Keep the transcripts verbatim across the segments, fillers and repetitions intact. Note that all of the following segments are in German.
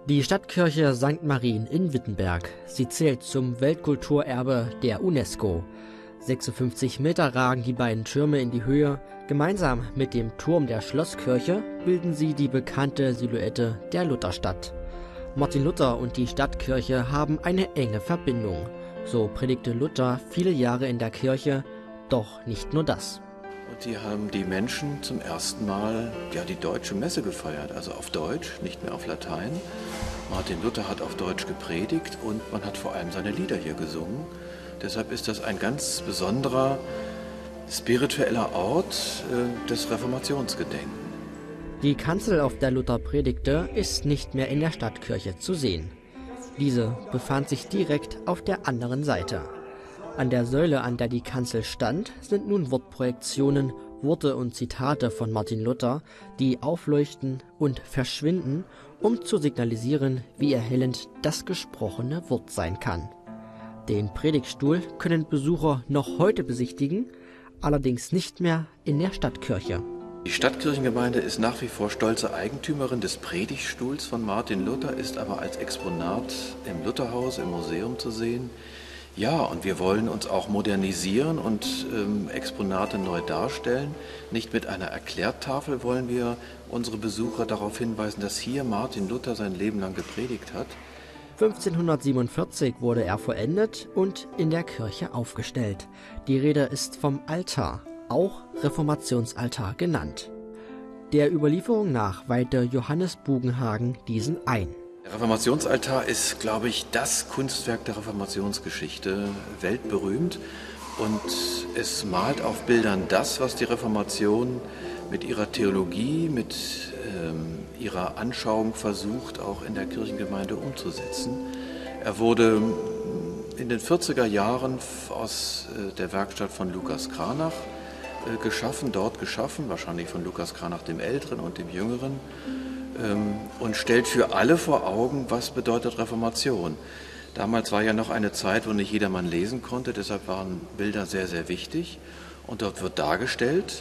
Die Stadtkirche Sankt Marien in Wittenberg. Sie zählt zum Weltkulturerbe der UNESCO. sechsundfünfzig Meter ragen die beiden Türme in die Höhe. Gemeinsam mit dem Turm der Schlosskirche bilden sie die bekannte Silhouette der Lutherstadt. Martin Luther und die Stadtkirche haben eine enge Verbindung. So predigte Luther viele Jahre in der Kirche, doch nicht nur das. Und die haben die Menschen zum ersten Mal ja, die deutsche Messe gefeiert, also auf Deutsch, nicht mehr auf Latein. Martin Luther hat auf Deutsch gepredigt und man hat vor allem seine Lieder hier gesungen. Deshalb ist das ein ganz besonderer spiritueller Ort äh, des Reformationsgedenkens. Die Kanzel, auf der Luther predigte, ist nicht mehr in der Stadtkirche zu sehen. Diese befand sich direkt auf der anderen Seite. An der Säule, an der die Kanzel stand, sind nun Wortprojektionen, Worte und Zitate von Martin Luther, die aufleuchten und verschwinden, um zu signalisieren, wie erhellend das gesprochene Wort sein kann. Den Predigtstuhl können Besucher noch heute besichtigen, allerdings nicht mehr in der Stadtkirche. Die Stadtkirchengemeinde ist nach wie vor stolze Eigentümerin des Predigtstuhls von Martin Luther, ist aber als Exponat im Lutherhaus, im Museum zu sehen. Ja, und wir wollen uns auch modernisieren und ähm, Exponate neu darstellen. Nicht mit einer Erklärtafel wollen wir unsere Besucher darauf hinweisen, dass hier Martin Luther sein Leben lang gepredigt hat. fünfzehnhundertsiebenundvierzig wurde er vollendet und in der Kirche aufgestellt. Die Rede ist vom Altar, auch Reformationsaltar genannt. Der Überlieferung nach weihte Johannes Bugenhagen diesen ein. Der Reformationsaltar ist, glaube ich, das Kunstwerk der Reformationsgeschichte, weltberühmt. Und es malt auf Bildern das, was die Reformation mit ihrer Theologie, mit ähm, ihrer Anschauung versucht, auch in der Kirchengemeinde umzusetzen. Er wurde in den vierziger Jahren aus äh, der Werkstatt von Lukas Cranach äh, geschaffen, dort geschaffen, wahrscheinlich von Lukas Cranach dem Älteren und dem Jüngeren. Und stellt für alle vor Augen, was bedeutet Reformation. Damals war ja noch eine Zeit, wo nicht jedermann lesen konnte, deshalb waren Bilder sehr, sehr wichtig. Und dort wird dargestellt,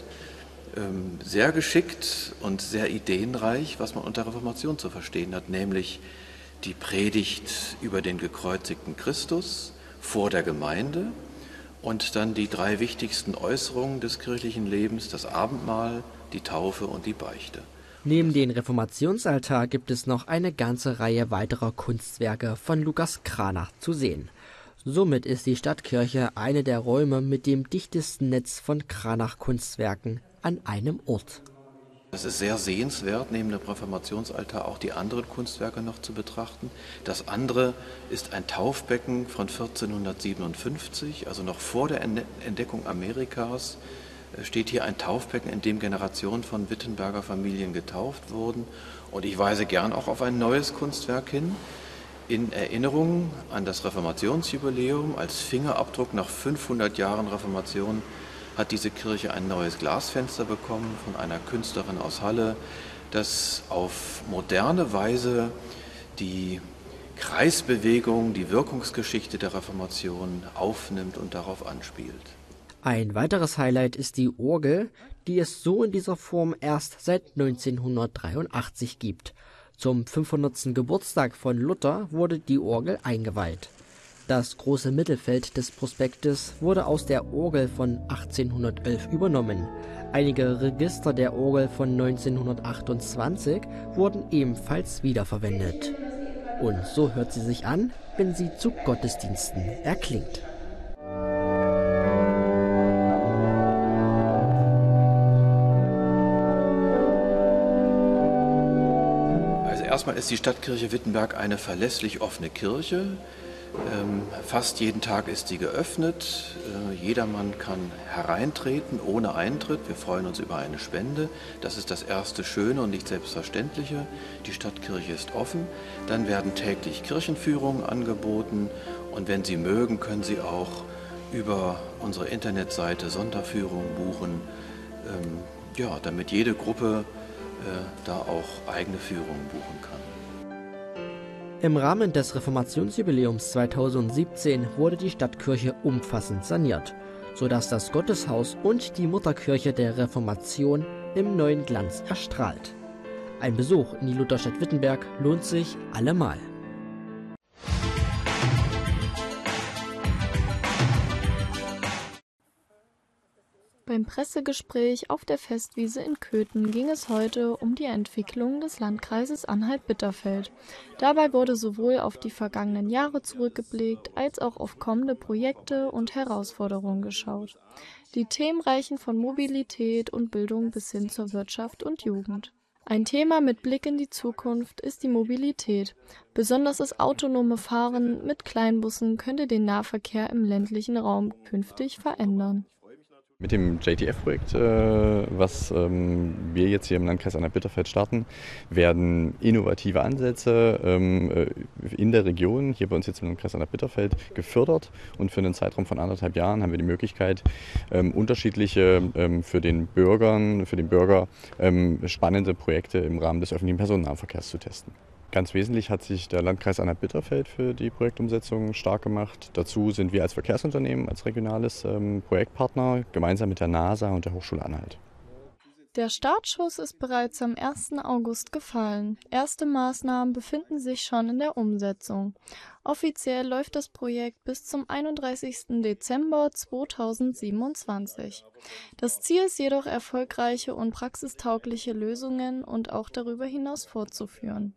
sehr geschickt und sehr ideenreich, was man unter Reformation zu verstehen hat, nämlich die Predigt über den gekreuzigten Christus vor der Gemeinde und dann die drei wichtigsten Äußerungen des kirchlichen Lebens, das Abendmahl, die Taufe und die Beichte. Neben dem Reformationsaltar gibt es noch eine ganze Reihe weiterer Kunstwerke von Lukas Cranach zu sehen. Somit ist die Stadtkirche eine der Räume mit dem dichtesten Netz von Cranach-Kunstwerken an einem Ort. Es ist sehr sehenswert, neben dem Reformationsaltar auch die anderen Kunstwerke noch zu betrachten. Das andere ist ein Taufbecken von vierzehnhundertsiebenundfünfzig, also noch vor der Entdeckung Amerikas. Steht hier ein Taufbecken, in dem Generationen von Wittenberger Familien getauft wurden. Und ich weise gern auch auf ein neues Kunstwerk hin. In Erinnerung an das Reformationsjubiläum, als Fingerabdruck nach fünfhundert Jahren Reformation, hat diese Kirche ein neues Glasfenster bekommen von einer Künstlerin aus Halle, das auf moderne Weise die Kreisbewegung, die Wirkungsgeschichte der Reformation aufnimmt und darauf anspielt. Ein weiteres Highlight ist die Orgel, die es so in dieser Form erst seit neunzehnhundertdreiundachtzig gibt. Zum fünfhundertsten Geburtstag von Luther wurde die Orgel eingeweiht. Das große Mittelfeld des Prospektes wurde aus der Orgel von achtzehnhundertelf übernommen. Einige Register der Orgel von neunzehnhundertachtundzwanzig wurden ebenfalls wiederverwendet. Und so hört sie sich an, wenn sie zu Gottesdiensten erklingt. Erstmal ist die Stadtkirche Wittenberg eine verlässlich offene Kirche. Ähm, fast jeden Tag ist sie geöffnet. Äh, jedermann kann hereintreten ohne Eintritt. Wir freuen uns über eine Spende. Das ist das erste Schöne und nicht Selbstverständliche. Die Stadtkirche ist offen. Dann werden täglich Kirchenführungen angeboten. Und wenn Sie mögen, können Sie auch über unsere Internetseite Sonderführungen buchen, ähm, ja, damit jede Gruppe da auch eigene Führungen buchen kann. Im Rahmen des Reformationsjubiläums zweitausendsiebzehn wurde die Stadtkirche umfassend saniert, sodass das Gotteshaus und die Mutterkirche der Reformation im neuen Glanz erstrahlt. Ein Besuch in die Lutherstadt Wittenberg lohnt sich allemal. Beim Pressegespräch auf der Festwiese in Köthen ging es heute um die Entwicklung des Landkreises Anhalt-Bitterfeld. Dabei wurde sowohl auf die vergangenen Jahre zurückgeblickt, als auch auf kommende Projekte und Herausforderungen geschaut. Die Themen reichen von Mobilität und Bildung bis hin zur Wirtschaft und Jugend. Ein Thema mit Blick in die Zukunft ist die Mobilität. Besonders das autonome Fahren mit Kleinbussen könnte den Nahverkehr im ländlichen Raum künftig verändern. Mit dem J T F-Projekt, äh, was ähm, wir jetzt hier im Landkreis Anhalt-Bitterfeld starten, werden innovative Ansätze ähm, in der Region, hier bei uns jetzt im Landkreis Anhalt-Bitterfeld, gefördert. Und für einen Zeitraum von anderthalb Jahren haben wir die Möglichkeit, ähm, unterschiedliche, ähm, für den Bürgern, für den Bürger ähm, spannende Projekte im Rahmen des öffentlichen Personennahverkehrs zu testen. Ganz wesentlich hat sich der Landkreis Anhalt-Bitterfeld für die Projektumsetzung stark gemacht. Dazu sind wir als Verkehrsunternehmen, als regionales ähm, Projektpartner gemeinsam mit der NASA und der Hochschule Anhalt. Der Startschuss ist bereits am ersten August gefallen. Erste Maßnahmen befinden sich schon in der Umsetzung. Offiziell läuft das Projekt bis zum einunddreißigsten Dezember zweitausendsiebenundzwanzig. Das Ziel ist jedoch, erfolgreiche und praxistaugliche Lösungen und auch darüber hinaus fortzuführen.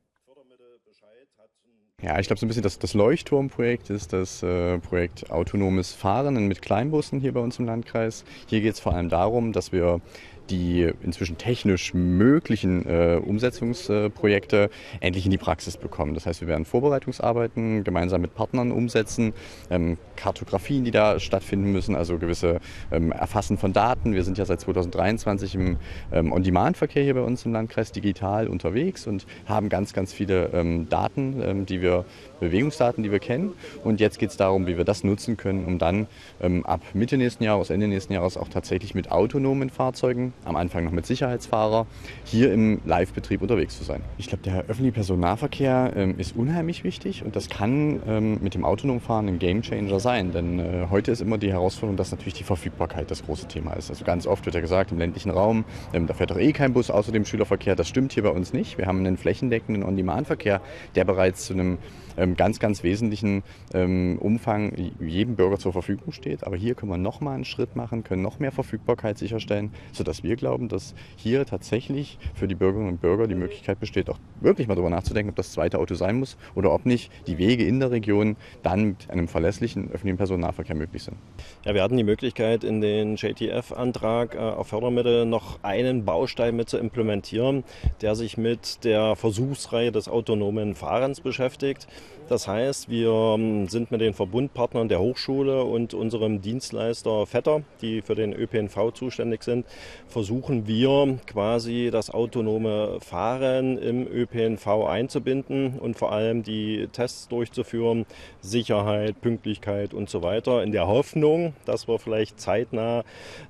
Ja, ich glaube, so ein bisschen das, das Leuchtturmprojekt ist das äh, Projekt Autonomes Fahren mit Kleinbussen hier bei uns im Landkreis. Hier geht es vor allem darum, dass wir die inzwischen technisch möglichen äh, Umsetzungsprojekte äh, endlich in die Praxis bekommen. Das heißt, wir werden Vorbereitungsarbeiten gemeinsam mit Partnern umsetzen, ähm, Kartografien, die da stattfinden müssen, also gewisse ähm, Erfassen von Daten. Wir sind ja seit zweitausenddreiundzwanzig im ähm, On-Demand-Verkehr hier bei uns im Landkreis digital unterwegs und haben ganz, ganz viele ähm, Daten, ähm, die wir Bewegungsdaten, die wir kennen. Und jetzt geht es darum, wie wir das nutzen können, um dann ähm, ab Mitte nächsten Jahres, Ende nächsten Jahres auch tatsächlich mit autonomen Fahrzeugen, am Anfang noch mit Sicherheitsfahrer, hier im Live-Betrieb unterwegs zu sein. Ich glaube, der öffentliche Personennahverkehr ähm, ist unheimlich wichtig und das kann ähm, mit dem autonomen Fahren ein Gamechanger sein. Denn äh, heute ist immer die Herausforderung, dass natürlich die Verfügbarkeit das große Thema ist. Also ganz oft wird ja gesagt, im ländlichen Raum, ähm, da fährt doch eh kein Bus außer dem Schülerverkehr. Das stimmt hier bei uns nicht. Wir haben einen flächendeckenden On-Demand-Verkehr, der bereits zu einem ähm, ganz, ganz wesentlichen ähm, Umfang jedem Bürger zur Verfügung steht. Aber hier können wir noch mal einen Schritt machen, können noch mehr Verfügbarkeit sicherstellen, sodass wir glauben, dass hier tatsächlich für die Bürgerinnen und Bürger die Möglichkeit besteht, auch wirklich mal darüber nachzudenken, ob das zweite Auto sein muss oder ob nicht die Wege in der Region dann mit einem verlässlichen öffentlichen Personennahverkehr möglich sind. Ja, wir hatten die Möglichkeit, in den J T F-Antrag äh, auf Fördermittel noch einen Baustein mit zu implementieren, der sich mit der Versuchsreihe des autonomen Fahrens beschäftigt. Das heißt, wir sind mit den Verbundpartnern der Hochschule und unserem Dienstleister Vetter, die für den Ö P N V zuständig sind, versuchen wir quasi das autonome Fahren im Ö P N V einzubinden und vor allem die Tests durchzuführen, Sicherheit, Pünktlichkeit und so weiter, in der Hoffnung, dass wir vielleicht zeitnah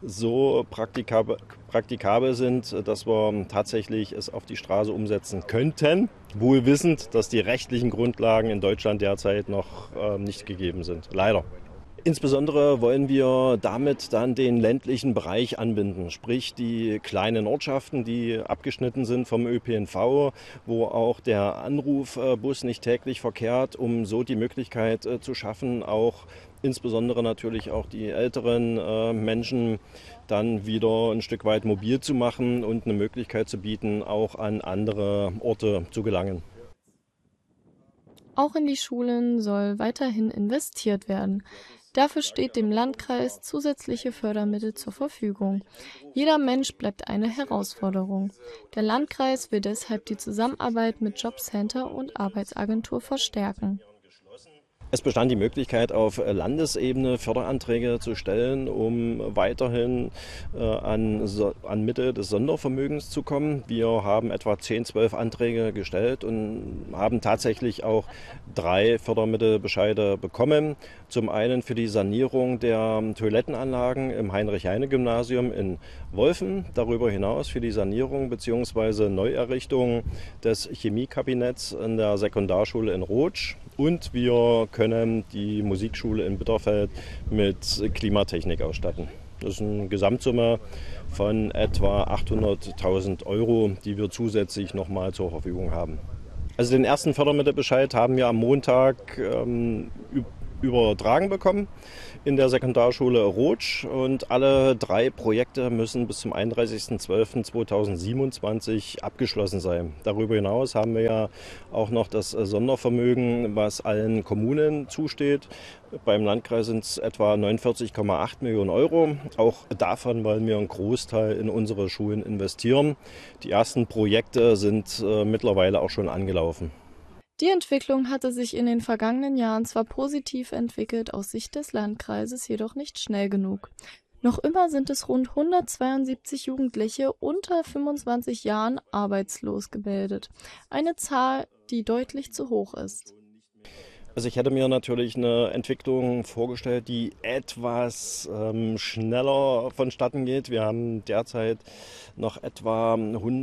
so praktikabel, praktikabel sind, dass wir tatsächlich es auf die Straße umsetzen könnten, wohl wissend, dass die rechtlichen Grundlagen in Deutschland derzeit noch äh, nicht gegeben sind. Leider. Insbesondere wollen wir damit dann den ländlichen Bereich anbinden, sprich die kleinen Ortschaften, die abgeschnitten sind vom Ö P N V, wo auch der Anrufbus nicht täglich verkehrt, um so die Möglichkeit äh, zu schaffen, auch insbesondere natürlich auch die älteren äh, Menschen dann wieder ein Stück weit mobil zu machen und eine Möglichkeit zu bieten, auch an andere Orte zu gelangen. Auch in die Schulen soll weiterhin investiert werden. Dafür steht dem Landkreis zusätzliche Fördermittel zur Verfügung. Jeder Mensch bleibt eine Herausforderung. Der Landkreis will deshalb die Zusammenarbeit mit Jobcenter und Arbeitsagentur verstärken. Es bestand die Möglichkeit, auf Landesebene Förderanträge zu stellen, um weiterhin äh, an, so, an Mittel des Sondervermögens zu kommen. Wir haben etwa zehn, zwölf Anträge gestellt und haben tatsächlich auch drei Fördermittelbescheide bekommen. Zum einen für die Sanierung der Toilettenanlagen im Heinrich-Heine-Gymnasium in Wolfen. Darüber hinaus für die Sanierung bzw. Neuerrichtung des Chemiekabinetts in der Sekundarschule in Rotsch. Und wir können die Musikschule in Bitterfeld mit Klimatechnik ausstatten. Das ist eine Gesamtsumme von etwa achthunderttausend Euro, die wir zusätzlich nochmal zur Verfügung haben. Also den ersten Fördermittelbescheid haben wir am Montag ähm, übertragen bekommen in der Sekundarschule Rotsch und alle drei Projekte müssen bis zum einunddreißigsten zwölften zweitausendsiebenundzwanzig abgeschlossen sein. Darüber hinaus haben wir ja auch noch das Sondervermögen, was allen Kommunen zusteht. Beim Landkreis sind es etwa neunundvierzig Komma acht Millionen Euro. Auch davon wollen wir einen Großteil in unsere Schulen investieren. Die ersten Projekte sind äh, mittlerweile auch schon angelaufen. Die Entwicklung hatte sich in den vergangenen Jahren zwar positiv entwickelt, aus Sicht des Landkreises jedoch nicht schnell genug. Noch immer sind es rund hundertzweiundsiebzig Jugendliche unter fünfundzwanzig Jahren arbeitslos gemeldet. Eine Zahl, die deutlich zu hoch ist. Also ich hätte mir natürlich eine Entwicklung vorgestellt, die etwas ähm, schneller vonstatten geht. Wir haben derzeit noch etwa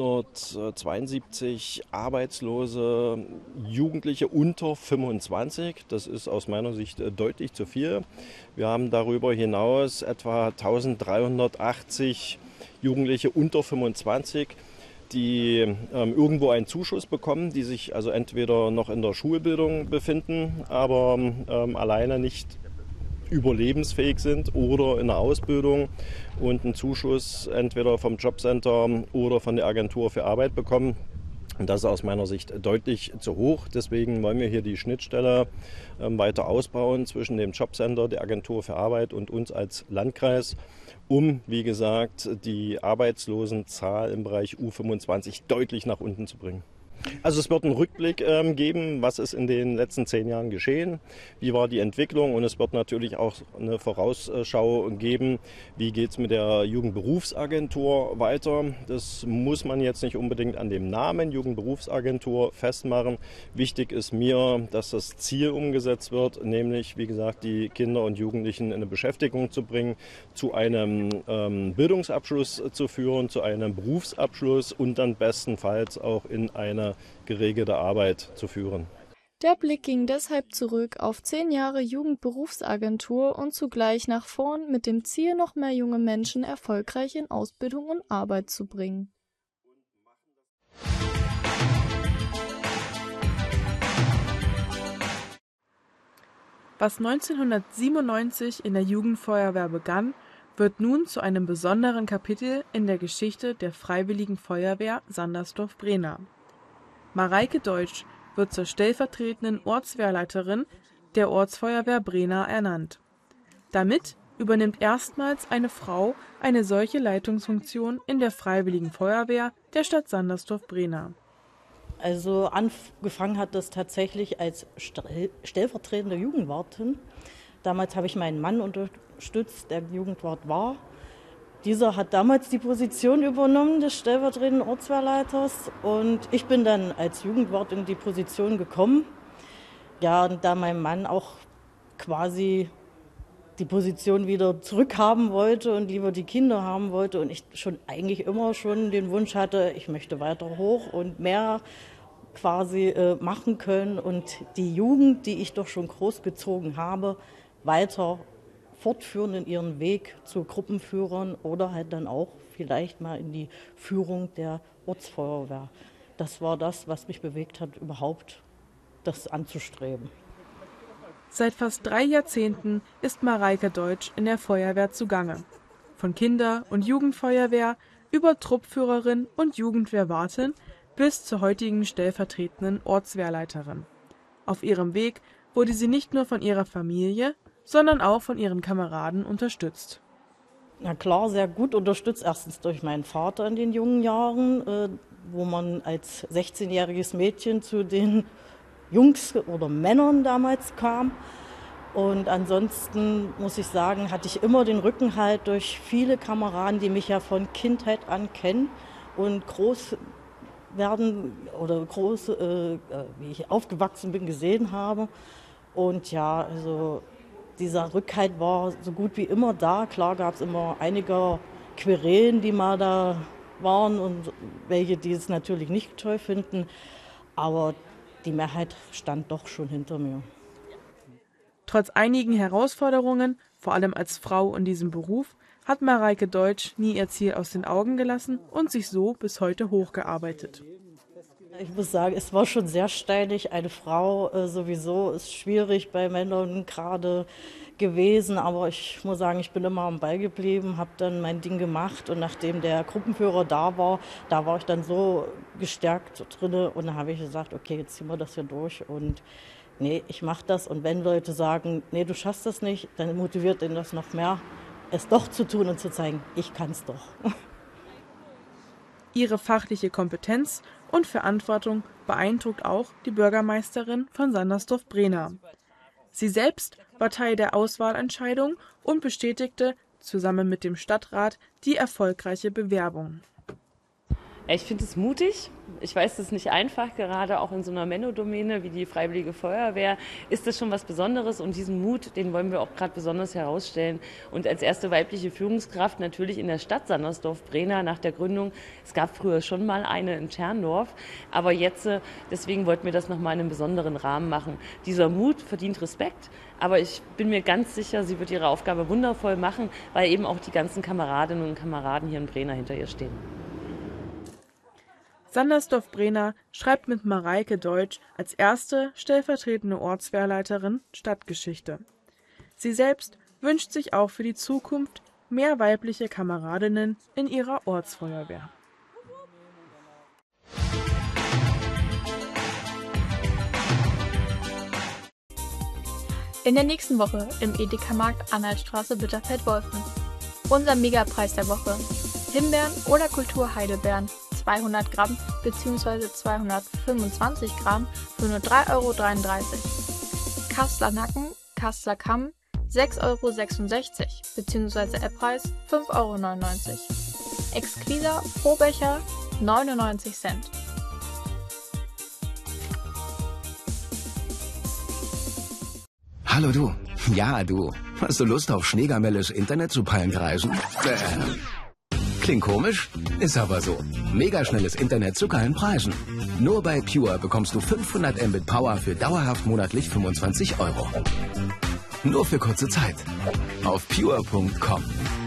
hundertzweiundsiebzig arbeitslose Jugendliche unter fünfundzwanzig. Das ist aus meiner Sicht deutlich zu viel. Wir haben darüber hinaus etwa eintausenddreihundertachtzig Jugendliche unter fünfundzwanzig, die ähm, irgendwo einen Zuschuss bekommen, die sich also entweder noch in der Schulbildung befinden, aber ähm, alleine nicht überlebensfähig sind oder in der Ausbildung und einen Zuschuss entweder vom Jobcenter oder von der Agentur für Arbeit bekommen. Und das ist aus meiner Sicht deutlich zu hoch. Deswegen wollen wir hier die Schnittstelle ähm, weiter ausbauen zwischen dem Jobcenter, der Agentur für Arbeit und uns als Landkreis, um, wie gesagt, die Arbeitslosenzahl im Bereich U fünfundzwanzig deutlich nach unten zu bringen. Also es wird einen Rückblick ähm, geben, was ist in den letzten zehn Jahren geschehen, wie war die Entwicklung, und es wird natürlich auch eine Vorausschau geben, wie geht es mit der Jugendberufsagentur weiter. Das muss man jetzt nicht unbedingt an dem Namen Jugendberufsagentur festmachen. Wichtig ist mir, dass das Ziel umgesetzt wird, nämlich, wie gesagt, die Kinder und Jugendlichen in eine Beschäftigung zu bringen, zu einem ähm, Bildungsabschluss zu führen, zu einem Berufsabschluss und dann bestenfalls auch in eine geregelte Arbeit zu führen. Der Blick ging deshalb zurück auf zehn Jahre Jugendberufsagentur und zugleich nach vorn mit dem Ziel, noch mehr junge Menschen erfolgreich in Ausbildung und Arbeit zu bringen. Was neunzehnhundertsiebenundneunzig in der Jugendfeuerwehr begann, wird nun zu einem besonderen Kapitel in der Geschichte der Freiwilligen Feuerwehr Sandersdorf-Brehna. Mareike Deutsch wird zur stellvertretenden Ortswehrleiterin der Ortsfeuerwehr Brehna ernannt. Damit übernimmt erstmals eine Frau eine solche Leitungsfunktion in der Freiwilligen Feuerwehr der Stadt Sandersdorf-Brehna. Also angefangen hat das tatsächlich als stellvertretende Jugendwartin. Damals habe ich meinen Mann unterstützt, der Jugendwart war. Dieser hat damals die Position übernommen des stellvertretenden Ortswehrleiters und ich bin dann als Jugendwart in die Position gekommen. Ja, und da mein Mann auch quasi die Position wieder zurückhaben wollte und lieber die Kinder haben wollte und ich schon eigentlich immer schon den Wunsch hatte, ich möchte weiter hoch und mehr quasi äh, machen können und die Jugend, die ich doch schon großgezogen habe, weiter fortführen in ihren Weg zu Gruppenführern oder halt dann auch vielleicht mal in die Führung der Ortsfeuerwehr. Das war das, was mich bewegt hat, überhaupt das anzustreben. Seit fast drei Jahrzehnten ist Mareike Deutsch in der Feuerwehr zugange. Von Kinder- und Jugendfeuerwehr über Truppführerin und Jugendwehrwartin bis zur heutigen stellvertretenden Ortswehrleiterin. Auf ihrem Weg wurde sie nicht nur von ihrer Familie, sondern auch von ihren Kameraden unterstützt. Na klar, sehr gut unterstützt. Erstens durch meinen Vater in den jungen Jahren, äh, wo man als sechzehnjähriges Mädchen zu den Jungs oder Männern damals kam. Und ansonsten muss ich sagen, hatte ich immer den Rückenhalt durch viele Kameraden, die mich ja von Kindheit an kennen und groß werden oder groß, äh, wie ich aufgewachsen bin, gesehen habe. Und ja, also dieser Rückhalt war so gut wie immer da. Klar gab es immer einige Querelen, die mal da waren und welche, die es natürlich nicht toll finden. Aber die Mehrheit stand doch schon hinter mir. Trotz einigen Herausforderungen, vor allem als Frau in diesem Beruf, hat Mareike Deutsch nie ihr Ziel aus den Augen gelassen und sich so bis heute hochgearbeitet. Ich muss sagen, es war schon sehr steinig. Eine Frau äh, sowieso ist schwierig bei Männern gerade gewesen, aber ich muss sagen, ich bin immer am Ball geblieben, habe dann mein Ding gemacht und nachdem der Gruppenführer da war, da war ich dann so gestärkt drin und dann habe ich gesagt, okay, jetzt ziehen wir das hier durch und nee, ich mache das und wenn Leute sagen, nee, du schaffst das nicht, dann motiviert ihn das noch mehr, es doch zu tun und zu zeigen, ich kann es doch. Ihre fachliche Kompetenz und Verantwortung beeindruckt auch die Bürgermeisterin von Sandersdorf-Brena. Sie selbst war Teil der Auswahlentscheidung und bestätigte zusammen mit dem Stadtrat die erfolgreiche Bewerbung. Ich finde es mutig. Ich weiß, es ist nicht einfach, gerade auch in so einer Männerdomäne wie die Freiwillige Feuerwehr ist das schon was Besonderes und diesen Mut, den wollen wir auch gerade besonders herausstellen. Und als erste weibliche Führungskraft natürlich in der Stadt Sandersdorf-Brena nach der Gründung, es gab früher schon mal eine in Tscherndorf, aber jetzt, deswegen wollten wir das nochmal in einem besonderen Rahmen machen. Dieser Mut verdient Respekt, aber ich bin mir ganz sicher, sie wird ihre Aufgabe wundervoll machen, weil eben auch die ganzen Kameradinnen und Kameraden hier in Brena hinter ihr stehen. Sandersdorf-Brena schreibt mit Mareike Deutsch als erste stellvertretende Ortswehrleiterin Stadtgeschichte. Sie selbst wünscht sich auch für die Zukunft mehr weibliche Kameradinnen in ihrer Ortsfeuerwehr. In der nächsten Woche im Edeka-Markt Anhaltstraße Bitterfeld-Wolfen. Unser Megapreis der Woche. Himbeeren oder Kultur-Heidelbeeren. zweihundert Gramm bzw. zweihundertfünfundzwanzig Gramm für nur drei Euro dreiunddreißig. Kassler Nacken, Kassler Kamm sechs Euro sechsundsechzig bzw. App-Preis fünf Euro neunundneunzig. Exquisa Frohbecher neunundneunzig Cent. Hallo du. Ja, du. Hast du Lust auf Schneegamelles Internet zu Palmpreisen? Äh. Klingt komisch? Ist aber so. Megaschnelles Internet zu geilen Preisen. Nur bei Pure bekommst du fünfhundert Mbit Power für dauerhaft monatlich fünfundzwanzig Euro. Nur für kurze Zeit. Auf pure punkt com.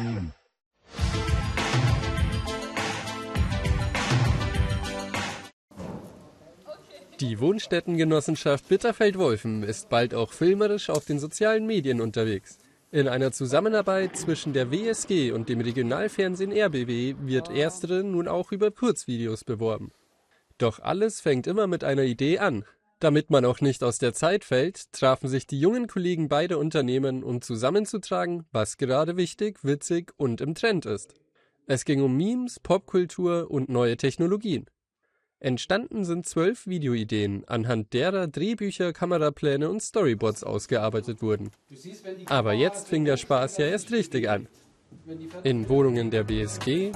Die Wohnstättengenossenschaft Bitterfeld-Wolfen ist bald auch filmerisch auf den sozialen Medien unterwegs. In einer Zusammenarbeit zwischen der W S G und dem Regionalfernsehen R B W wird erstere nun auch über Kurzvideos beworben. Doch alles fängt immer mit einer Idee an. Damit man auch nicht aus der Zeit fällt, trafen sich die jungen Kollegen beider Unternehmen, um zusammenzutragen, was gerade wichtig, witzig und im Trend ist. Es ging um Memes, Popkultur und neue Technologien. Entstanden sind zwölf Videoideen, anhand derer Drehbücher, Kamerapläne und Storyboards ausgearbeitet wurden. Aber jetzt fing der Spaß ja erst richtig an. In Wohnungen der W S G,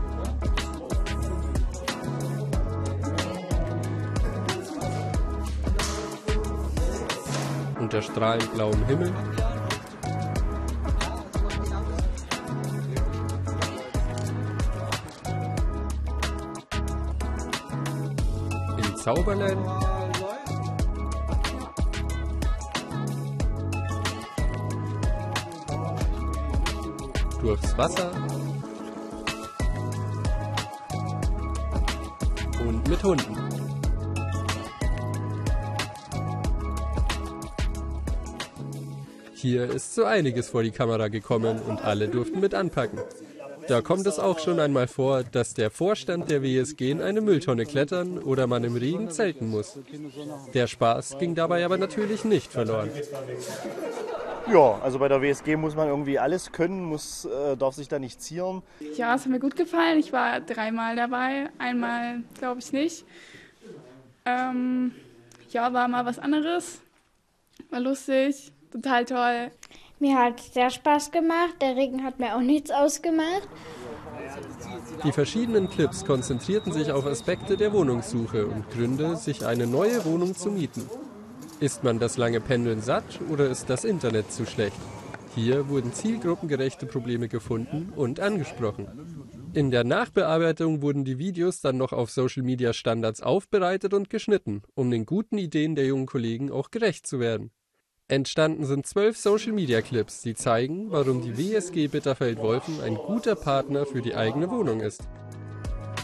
unter strahlend blauem Himmel, Zauberland, durchs Wasser und mit Hunden. Hier ist so einiges vor die Kamera gekommen und alle durften mit anpacken. Da kommt es auch schon einmal vor, dass der Vorstand der W S G in eine Mülltonne klettern oder man im Regen zelten muss. Der Spaß ging dabei aber natürlich nicht verloren. Ja, also bei der W S G muss man irgendwie alles können, muss, äh, darf sich da nicht zieren. Ja, es hat mir gut gefallen. Ich war dreimal dabei, einmal glaube ich nicht. Ähm, ja, war mal was anderes, war lustig, total toll. Mir hat es sehr Spaß gemacht, der Regen hat mir auch nichts ausgemacht. Die verschiedenen Clips konzentrierten sich auf Aspekte der Wohnungssuche und Gründe, sich eine neue Wohnung zu mieten. Ist man das lange Pendeln satt oder ist das Internet zu schlecht? Hier wurden zielgruppengerechte Probleme gefunden und angesprochen. In der Nachbearbeitung wurden die Videos dann noch auf Social-Media-Standards aufbereitet und geschnitten, um den guten Ideen der jungen Kollegen auch gerecht zu werden. Entstanden sind zwölf Social-Media-Clips, die zeigen, warum die W S G Bitterfeld-Wolfen ein guter Partner für die eigene Wohnung ist.